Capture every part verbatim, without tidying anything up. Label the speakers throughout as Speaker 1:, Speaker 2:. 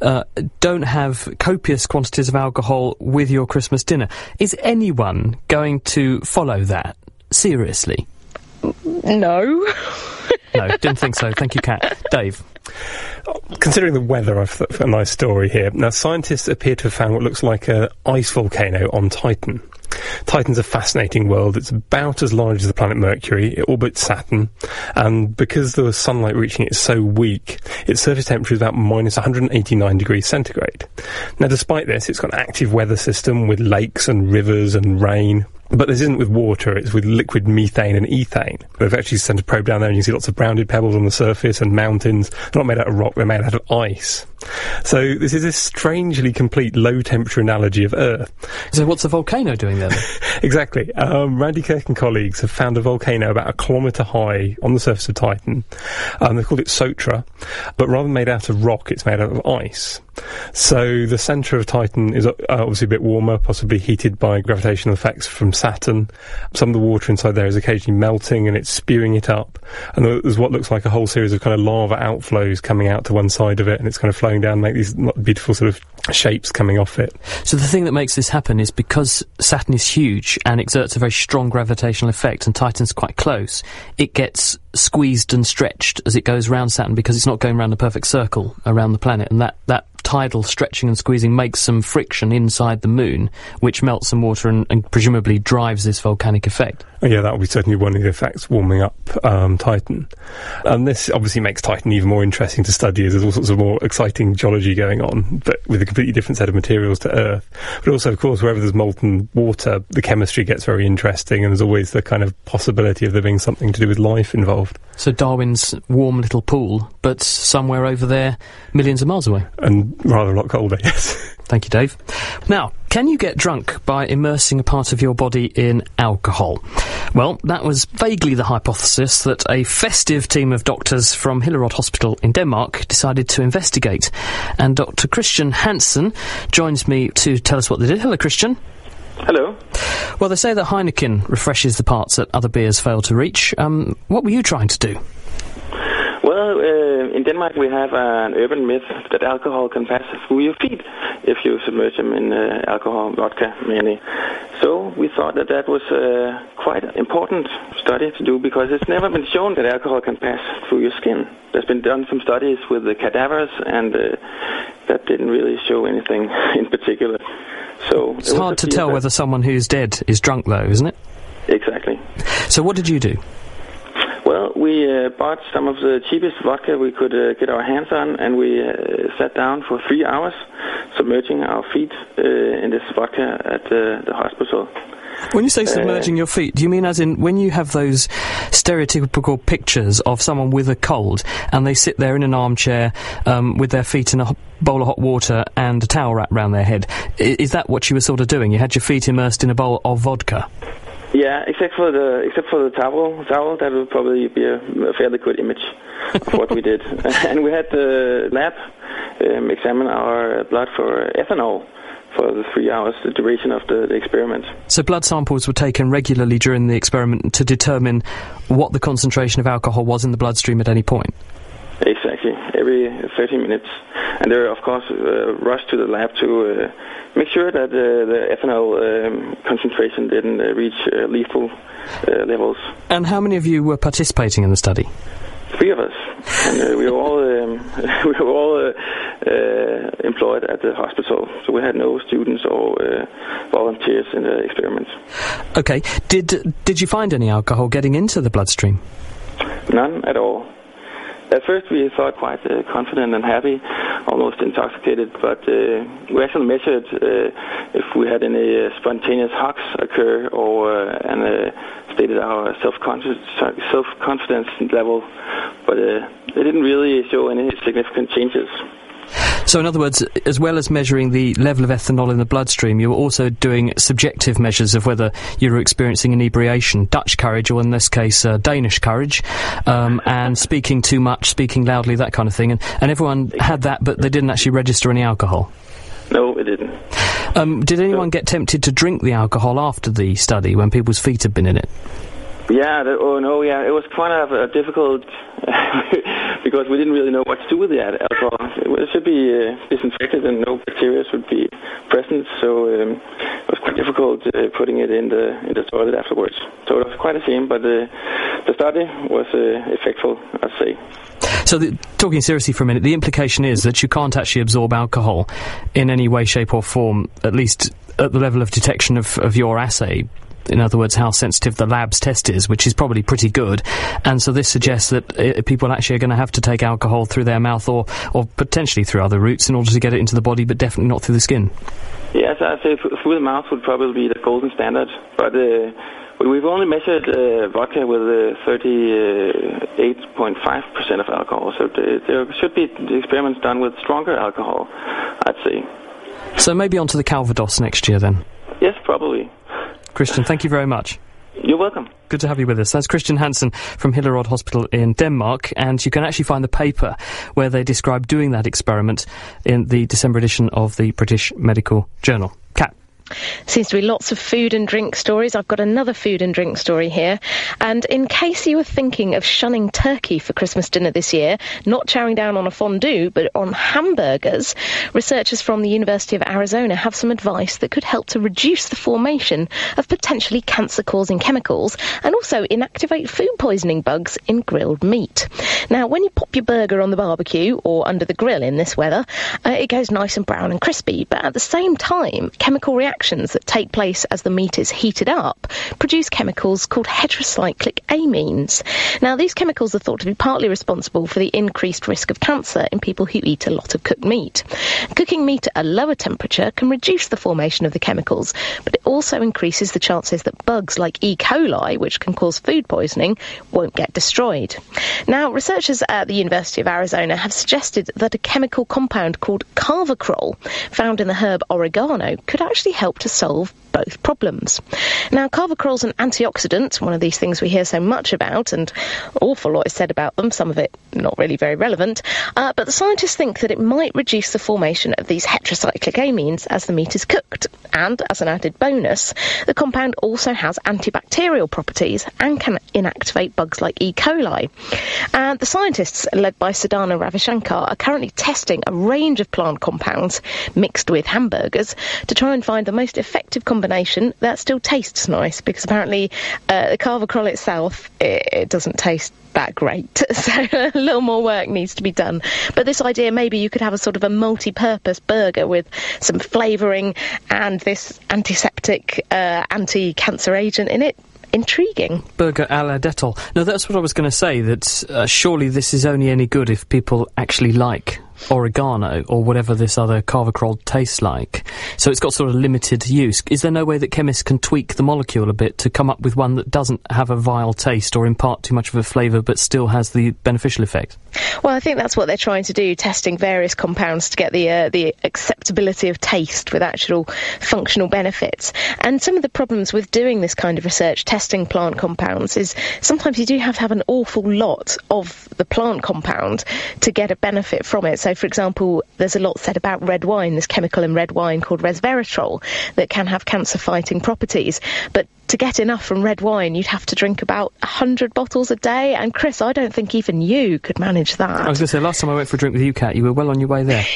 Speaker 1: uh, don't have copious quantities of alcohol with your Christmas dinner. Is anyone going to follow that seriously?
Speaker 2: No.
Speaker 1: No, didn't think so. Thank you, Kat. Dave?
Speaker 3: Considering the weather, I've got a nice story here. Now, scientists appear to have found what looks like an ice volcano on Titan. Titan's a fascinating world. It's about as large as the planet Mercury. It orbits Saturn, and because the sunlight reaching it is so weak, its surface temperature is about minus one hundred eighty-nine degrees centigrade. Now, despite this, it's got an active weather system with lakes and rivers and rain. But this isn't with water, it's with liquid methane and ethane. They've actually sent a probe down there and you can see lots of rounded pebbles on the surface and mountains. They're not made out of rock, they're made out of ice. So this is this strangely complete low-temperature analogy of Earth.
Speaker 1: So what's a volcano doing then?
Speaker 3: Exactly. Um, Randy Kirk and colleagues have found a volcano about a kilometre high on the surface of Titan. Um, they've called it Sotra, but rather than made out of rock, it's made out of ice. So the centre of Titan is uh, obviously a bit warmer, possibly heated by gravitational effects from Saturn. Some of the water inside there is occasionally melting and it's spewing it up. And there's what looks like a whole series of kind of lava outflows coming out to one side of it, and it's kind of flowing down, make these beautiful sort of shapes coming off it.
Speaker 1: So the thing that makes this happen is because Saturn is huge and exerts a very strong gravitational effect, and Titan's quite close, it gets squeezed and stretched as it goes around Saturn because it's not going around a perfect circle around the planet, and that, that tidal stretching and squeezing makes some friction inside the moon, which melts some water and, and presumably drives this volcanic effect.
Speaker 3: Yeah, that will be certainly one of the effects warming up um, Titan. And this obviously makes Titan even more interesting to study, as there's all sorts of more exciting geology going on, but with a completely different set of materials to Earth. But also, of course, wherever there's molten water, the chemistry gets very interesting, and there's always the kind of possibility of there being something to do with life involved.
Speaker 1: So Darwin's warm little pool, but somewhere over there, millions of miles away.
Speaker 3: And rather a lot colder, yes.
Speaker 1: Thank you, Dave. Now, can you get drunk by immersing a part of your body in alcohol? Well, that was vaguely the hypothesis that a festive team of doctors from Hillerød Hospital in Denmark decided to investigate. And Doctor Christian Hansen joins me to tell us what they did. Hello, Christian.
Speaker 4: Hello.
Speaker 1: Well, they say that Heineken refreshes the parts that other beers fail to reach. Um, what were you trying to do?
Speaker 4: Well, uh, in Denmark we have an urban myth that alcohol can pass through your feet if you submerge them in uh, alcohol, vodka mainly. So we thought that that was uh, quite an important study to do, because it's never been shown that alcohol can pass through your skin. There's been done some studies with the cadavers, and uh, that didn't really show anything in particular. So
Speaker 1: it's hard to tell whether someone who's dead is drunk, though, isn't it?
Speaker 4: Exactly.
Speaker 1: So what did you do?
Speaker 4: Well, we uh, bought some of the cheapest vodka we could uh, get our hands on, and we uh, sat down for three hours, submerging our feet uh, in this vodka at uh, the hospital.
Speaker 1: When you say submerging uh, your feet, do you mean as in when you have those stereotypical pictures of someone with a cold and they sit there in an armchair um, with their feet in a bowl of hot water and a towel wrapped around their head? I- is that what you were sort of doing? You had your feet immersed in a bowl of vodka?
Speaker 4: Yeah, except for the except for the towel, towel that would probably be a, a fairly good image of what we did. And we had the lab um, examine our blood for ethanol for the three hours, the duration of the, the experiment.
Speaker 1: So blood samples were taken regularly during the experiment to determine what the concentration of alcohol was in the bloodstream at any point?
Speaker 4: Exactly, every thirty minutes. And they were, of course, uh, rushed to the lab to uh, make sure that uh, the ethanol um, concentration didn't uh, reach uh, lethal uh, levels.
Speaker 1: And how many of you were participating in the study?
Speaker 4: Three of us, and uh, we were all um, we were all uh, uh, employed at the hospital, so we had no students or uh, volunteers in the experiment.
Speaker 1: Okay, did did you find any alcohol getting into the bloodstream?
Speaker 4: None at all. At first we thought quite uh, confident and happy, almost intoxicated, but uh, we actually measured uh, if we had any uh, spontaneous hocks occur, or uh, and uh, stated our self-confidence, self-confidence level, but uh, they didn't really show any significant changes.
Speaker 1: So in other words, as well as measuring the level of ethanol in the bloodstream, you were also doing subjective measures of whether you were experiencing inebriation, Dutch courage, or in this case, uh, Danish courage, um, and speaking too much, speaking loudly, that kind of thing. And, and everyone had that, but they didn't actually register any alcohol.
Speaker 4: No, it didn't.
Speaker 1: Um, did anyone get tempted to drink the alcohol after the study when people's feet had been in it?
Speaker 4: Yeah, the, oh no, yeah, it was kind of uh, difficult because we didn't really know what to do with the alcohol. It should be uh, disinfected and no bacteria should be present, so um, it was quite difficult uh, putting it in the in the toilet afterwards. So it was quite a shame, but uh, the study was uh, effective, I'd say.
Speaker 1: So, the, talking seriously for a minute, the implication is that you can't actually absorb alcohol in any way, shape or form, at least at the level of detection of, of your assay. In other words, how sensitive the lab's test is, which is probably pretty good. And so this suggests that uh, people actually are going to have to take alcohol through their mouth or, or potentially through other routes in order to get it into the body, but definitely not through the skin.
Speaker 4: Yes, I'd say through the mouth would probably be the golden standard. But uh, we've only measured uh, vodka with uh, thirty-eight point five percent of alcohol. So th- there should be the experiments done with stronger alcohol, I'd say.
Speaker 1: So maybe onto the Calvados next year then?
Speaker 4: Yes, probably.
Speaker 1: Christian, thank you very much.
Speaker 4: You're welcome.
Speaker 1: Good to have you with us. That's Christian Hansen from Hillerød Hospital in Denmark, and you can actually find the paper where they describe doing that experiment in the December edition of the British Medical Journal. Kat.
Speaker 2: Seems to be lots of food and drink stories. I've got another food and drink story here. And in case you were thinking of shunning turkey for Christmas dinner this year, not chowing down on a fondue, but on hamburgers, researchers from the University of Arizona have some advice that could help to reduce the formation of potentially cancer-causing chemicals and also inactivate food poisoning bugs in grilled meat. Now, when you pop your burger on the barbecue or under the grill in this weather, uh, it goes nice and brown and crispy, but at the same time, chemical reactions that take place as the meat is heated up produce chemicals called heterocyclic amines. Now, these chemicals are thought to be partly responsible for the increased risk of cancer in people who eat a lot of cooked meat. Cooking meat at a lower temperature can reduce the formation of the chemicals, but it also increases the chances that bugs like E. coli, which can cause food poisoning, won't get destroyed. Now, researchers at the University of Arizona have suggested that a chemical compound called carvacrol, found in the herb oregano, could actually help to solve both problems. Now, carvacrol's an antioxidant, one of these things we hear so much about, and an awful lot is said about them, some of it not really very relevant, uh, but the scientists think that it might reduce the formation of these heterocyclic amines as the meat is cooked. And, as an added bonus, the compound also has antibacterial properties and can inactivate bugs like E. coli. And the scientists, led by Sadhana Ravishankar, are currently testing a range of plant compounds mixed with hamburgers to try and find the most effective combination that still tastes nice, because apparently uh, the carvacrol itself, it, it doesn't taste that great, so a little more work needs to be done. But this idea, maybe you could have a sort of a multi-purpose burger with some flavouring and this antiseptic, uh, anti-cancer agent in it. Intriguing.
Speaker 1: Burger à la Dettol. No, that's what I was going to say, that uh, surely this is only any good if people actually like oregano or whatever this other carvacrol tastes like. So it's got sort of limited use. Is there no way that chemists can tweak the molecule a bit to come up with one that doesn't have a vile taste or impart too much of a flavour but still has the beneficial effect?
Speaker 2: Well, I think that's what they're trying to do, testing various compounds to get the uh, the acceptability of taste with actual functional benefits. And some of the problems with doing this kind of research, testing plant compounds, is sometimes you do have to have an awful lot of the plant compound to get a benefit from it. So, for example, there's a lot said about red wine, this chemical in red wine called resveratrol that can have cancer-fighting properties. But to get enough from red wine, you'd have to drink about one hundred bottles a day. And, Chris, I don't think even you could manage that.
Speaker 1: I was going to say, last time I went for a drink with you, Kat, you were well on your way there.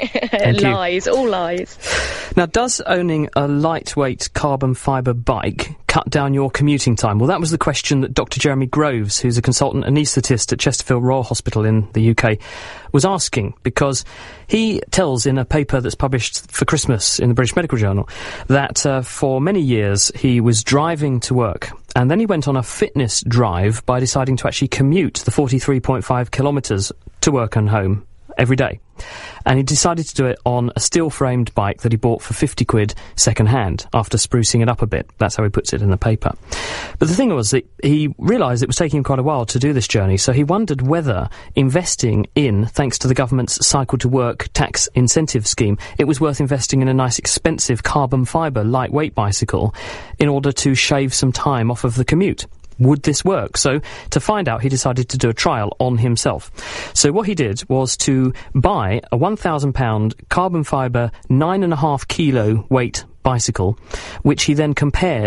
Speaker 2: Lies, all lies.
Speaker 1: Now, does owning a lightweight carbon fibre bike cut down your commuting time? Well, that was the question that Doctor Jeremy Groves, who's a consultant anaesthetist at Chesterfield Royal Hospital in the U K, was asking, because he tells in a paper that's published for Christmas in the British Medical Journal that uh, for many years he was driving to work, and then he went on a fitness drive by deciding to actually commute the forty-three point five kilometres to work and home every day. And he decided to do it on a steel-framed bike that he bought for fifty quid second-hand after sprucing it up a bit. That's how he puts it in the paper. But the thing was that he realised it was taking him quite a while to do this journey, so he wondered whether investing in, thanks to the government's Cycle to Work tax incentive scheme, it was worth investing in a nice expensive carbon fibre lightweight bicycle in order to shave some time off of the commute. Would this work? So, to find out, he decided to do a trial on himself. So what he did was to buy a one thousand pound carbon fibre, nine and a half kilo weight bicycle, which he then compared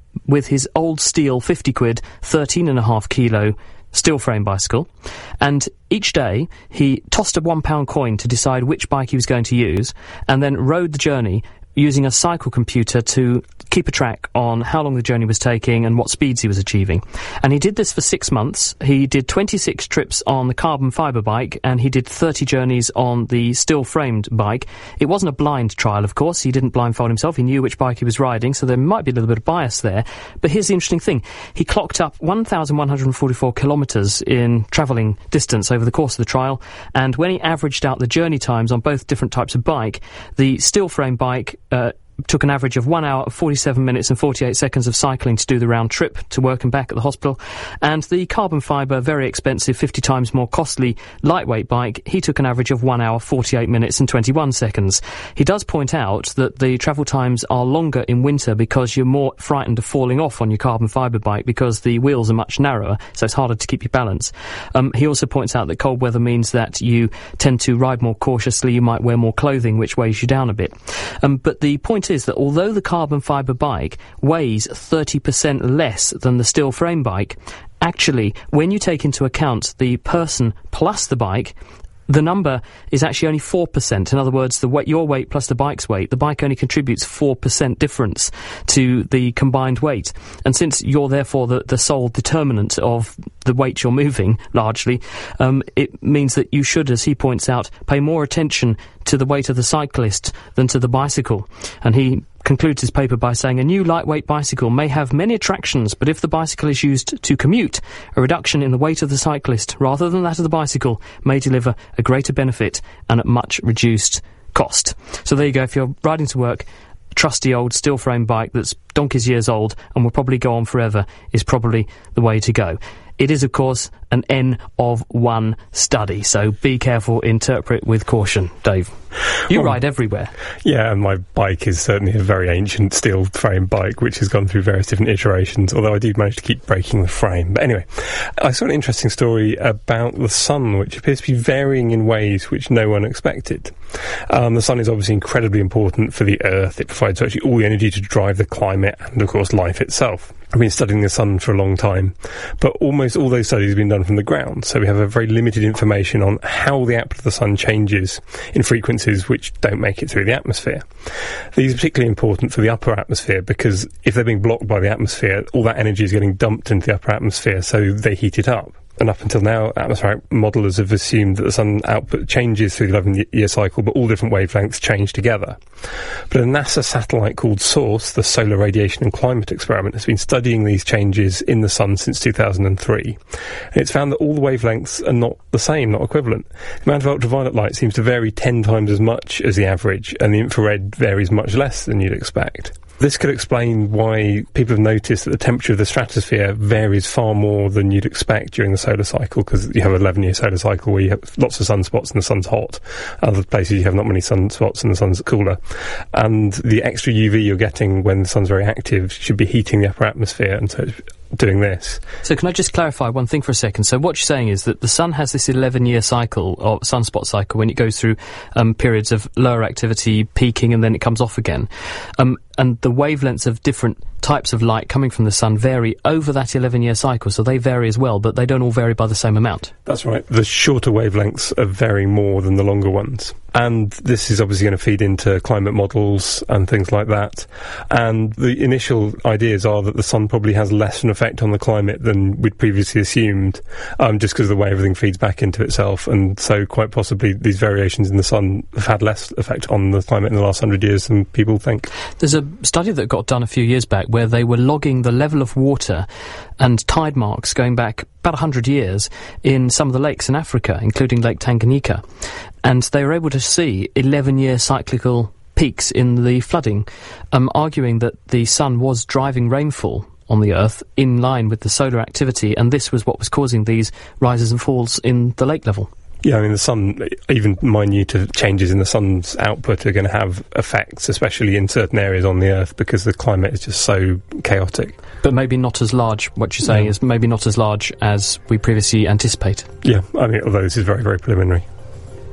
Speaker 1: with his old steel fifty quid, thirteen and a half kilo steel frame bicycle, and each day he tossed a one pound coin to decide which bike he was going to use, and then rode the journey using a cycle computer to keep a track on how long the journey was taking and what speeds he was achieving. And he did this for six months. He did twenty-six trips on the carbon fibre bike, and he did thirty journeys on the steel-framed bike. It wasn't a blind trial, of course. He didn't blindfold himself. He knew which bike he was riding, so there might be a little bit of bias there. But here's the interesting thing. He clocked up one thousand one hundred forty-four kilometres in travelling distance over the course of the trial, and when he averaged out the journey times on both different types of bike, the steel-frame bike uh, took an average of one hour, forty-seven minutes and forty-eight seconds of cycling to do the round trip to work and back at the hospital. And the carbon fibre, very expensive, fifty times more costly, lightweight bike, he took an average of one hour, forty-eight minutes and twenty-one seconds. He does point out that the travel times are longer in winter because you're more frightened of falling off on your carbon fibre bike because the wheels are much narrower, so it's harder to keep your balance. Um, he also points out that cold weather means that you tend to ride more cautiously, you might wear more clothing, which weighs you down a bit. Um, but the point is that although the carbon fibre bike weighs thirty percent less than the steel frame bike, actually, when you take into account the person plus the bike, the number is actually only four percent. In other words, the weight, your weight plus the bike's weight, the bike only contributes four percent difference to the combined weight. And since you're therefore the, the sole determinant of the weight you're moving, largely, um, it means that you should, as he points out, pay more attention to the weight of the cyclist than to the bicycle. And he concludes his paper by saying, a new lightweight bicycle may have many attractions, but if the bicycle is used to commute, a reduction in the weight of the cyclist rather than that of the bicycle may deliver a greater benefit and at much reduced cost. So there you go. If you're riding to work, a trusty old steel frame bike that's donkey's years old and will probably go on forever is probably the way to go. It is, of course, an N of one study, so be careful, interpret with caution. Dave, you well, ride everywhere.
Speaker 3: Yeah, and my bike is certainly a very ancient steel frame bike, which has gone through various different iterations, although I do manage to keep breaking the frame. But anyway, I saw an interesting story about the sun, which appears to be varying in ways which no one expected. Um, the sun is obviously incredibly important for the Earth. It provides virtually all the energy to drive the climate and, of course, life itself. I've been studying the sun for a long time, but almost all those studies have been done from the ground, so we have a very limited information on how the output of the sun changes in frequencies which don't make it through the atmosphere. These are particularly important for the upper atmosphere because if they're being blocked by the atmosphere, all that energy is getting dumped into the upper atmosphere, so they heat it up. And up until now, atmospheric modelers have assumed that the sun output changes through the eleven-year cycle, but all different wavelengths change together. But a NASA satellite called SOURCE, the Solar Radiation and Climate Experiment, has been studying these changes in the sun since two thousand three. And it's found that all the wavelengths are not the same, not equivalent. The amount of ultraviolet light seems to vary ten times as much as the average, and the infrared varies much less than you'd expect. This could explain why people have noticed that the temperature of the stratosphere varies far more than you'd expect during the solar cycle, because you have an eleven-year solar cycle where you have lots of sunspots and the sun's hot. Other places you have not many sunspots and the sun's cooler. And the extra U V you're getting when the sun's very active should be heating the upper atmosphere, and so it's doing this.
Speaker 1: So can I just clarify one thing for a second? So what you're saying is that the sun has this eleven-year cycle, or sunspot cycle, when it goes through um, periods of lower activity, peaking, and then it comes off again. Um, and the wavelengths of different types of light coming from the sun vary over that eleven-year cycle, so they vary as well, but they don't all vary by the same amount.
Speaker 3: That's right. The shorter wavelengths are varying more than the longer ones. And this is obviously going to feed into climate models and things like that. And the initial ideas are that the sun probably has less an effect on the climate than we'd previously assumed, um, just because of the way everything feeds back into itself. And so quite possibly these variations in the sun have had less effect on the climate in the last hundred years than people think.
Speaker 1: There's a study that got done a few years back where they were logging the level of water and tide marks going back about one hundred years in some of the lakes in Africa, including Lake Tanganyika. And they were able to see eleven-year cyclical peaks in the flooding, um, arguing that the sun was driving rainfall on the Earth in line with the solar activity, and this was what was causing these rises and falls in the lake level.
Speaker 3: Yeah, I mean, the sun, even minute changes in the sun's output are going to have effects, especially in certain areas on the Earth, because the climate is just so chaotic.
Speaker 1: But maybe not as large, what you're saying yeah. is maybe not as large as we previously anticipated.
Speaker 3: Yeah, I mean, although this is very, very preliminary.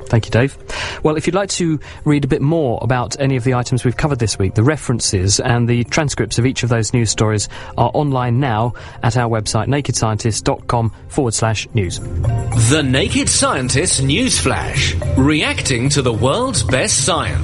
Speaker 1: Thank you, Dave. Well, if you'd like to read a bit more about any of the items we've covered this week, the references and the transcripts of each of those news stories are online now at our website, nakedscientist.com forward slash news.
Speaker 5: The Naked Scientist News Flash, reacting to the world's best science.